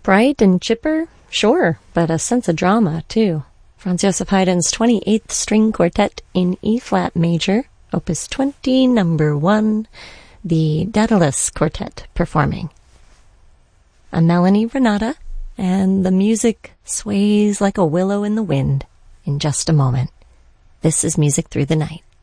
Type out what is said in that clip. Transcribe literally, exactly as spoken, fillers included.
Bright and chipper? Sure, but a sense of drama, too. Franz Joseph Haydn's twenty-eighth String Quartet in E-flat major, Opus twenty, number one, the Daedalus Quartet performing. A Melanie Renata, and the music sways like a willow in the wind in just a moment. This is Music Through the Night.